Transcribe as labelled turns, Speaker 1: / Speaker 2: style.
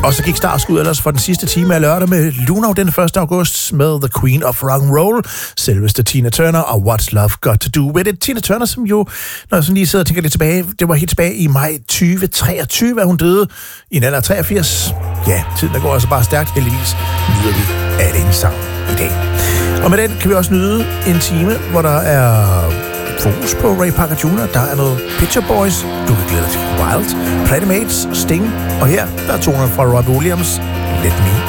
Speaker 1: Og så gik startskud ellers for den sidste time af lørdag med Luno den 1. august med The Queen of Rock and Roll, selveste Tina Turner og What's Love Got to Do with It. Tina Turner, som jo, når jeg sådan lige sidder og tænker lidt tilbage, det var helt tilbage i maj 2023, at hun døde i en alder af 83. Ja, tiden der går altså bare stærkt. Heldigvis nyder vi af den sang i dag. Og med den kan vi også nyde en time, hvor der er fokus på Ray Parker Jr. Der er noget Picture Boys, du kan glæde dig til Wild, Platymates, Sting, og her der er tonerne fra Robbie Williams, Let Me